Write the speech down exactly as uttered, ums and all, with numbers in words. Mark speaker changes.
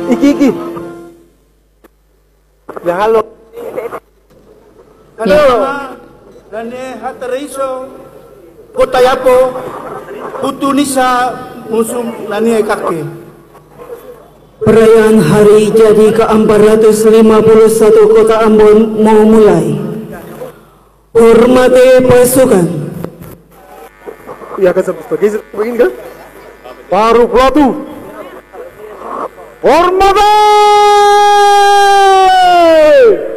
Speaker 1: Iki iki. Ya halo.
Speaker 2: Halo. Dane hateriso. Kotayapo. Putunisa musum nani kaki.
Speaker 3: Perayaan hari jadi ke empat ratus lima puluh satu Kota Ambon mau mulai. Hormati pasukan.
Speaker 1: Ya kan sebagai begini kan? Baru pelatu. Hormati!